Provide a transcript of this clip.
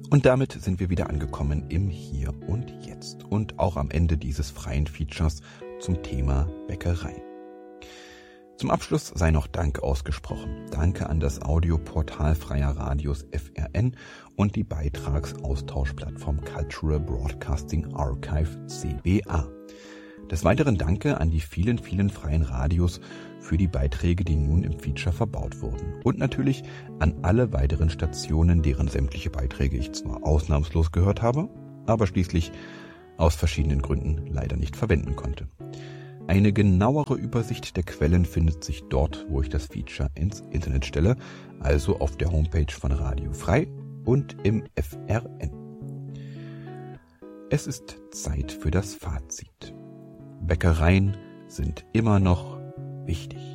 Und damit sind wir wieder angekommen im Hier und Jetzt und auch am Ende dieses freien Features zum Thema Bäckerei. Zum Abschluss sei noch Dank ausgesprochen. Danke an das Audioportal Freier Radios FRN und die Beitragsaustauschplattform Cultural Broadcasting Archive CBA. Des Weiteren danke an die vielen, vielen freien Radios für die Beiträge, die nun im Feature verbaut wurden. Und natürlich an alle weiteren Stationen, deren sämtliche Beiträge ich zwar ausnahmslos gehört habe, aber schließlich aus verschiedenen Gründen leider nicht verwenden konnte. Eine genauere Übersicht der Quellen findet sich dort, wo ich das Feature ins Internet stelle, also auf der Homepage von Radio Frei und im FRN. Es ist Zeit für das Fazit. Bäckereien sind immer noch wichtig.